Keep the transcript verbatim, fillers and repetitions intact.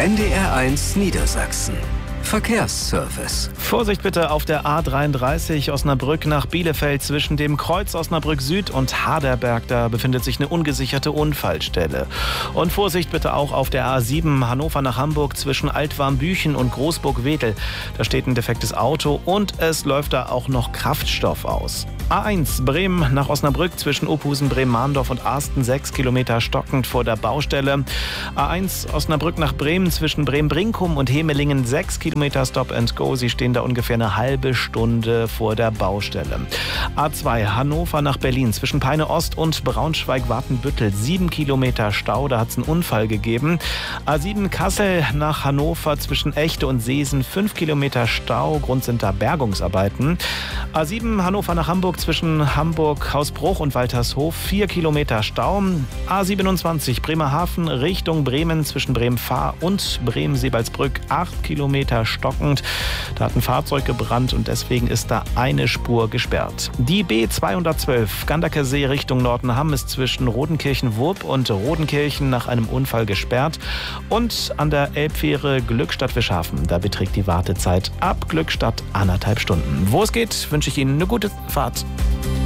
N D R eins Niedersachsen. Verkehrsservice. Vorsicht bitte auf der A dreiunddreißig Osnabrück nach Bielefeld zwischen dem Kreuz Osnabrück Süd und Haderberg. Da befindet sich eine ungesicherte Unfallstelle. Und Vorsicht bitte auch auf der A sieben Hannover nach Hamburg zwischen Altwarmbüchen und Großburg-Wedel. Da steht ein defektes Auto und es läuft da auch noch Kraftstoff aus. A eins Bremen nach Osnabrück zwischen Ophusen, Bremen-Mahndorf und Arsten sechs Kilometer stockend vor der Baustelle. A eins Osnabrück nach Bremen zwischen Bremen-Brinkum und Hemelingen sechs Kilometer Stop and Go. Sie stehen da ungefähr eine halbe Stunde vor der Baustelle. A zwei Hannover nach Berlin zwischen Peine Ost und Braunschweig-Watenbüttel sieben Kilometer Stau. Da hat es einen Unfall gegeben. A sieben Kassel nach Hannover zwischen Echte und Seesen fünf Kilometer Stau. Grund sind da Bergungsarbeiten. A sieben Hannover nach Hamburg zwischen Hamburg-Hausbruch und Waltershof vier Kilometer Stau. A siebenundzwanzig Bremerhaven Richtung Bremen zwischen Bremen-Fahr und Bremen-Sebalsbrück acht Kilometer stockend. Da hat ein Fahrzeug gebrannt und deswegen ist da eine Spur gesperrt. Die B zweihundertzwölf Gandaker See Richtung Nordenham ist zwischen Rodenkirchen-Wurp und Rodenkirchen nach einem Unfall gesperrt. Und an der Elbfähre Glückstadt-Wischhafen, da beträgt die Wartezeit ab Glückstadt anderthalb Stunden. Wo es geht, wünsche ich Ihnen eine gute Fahrt.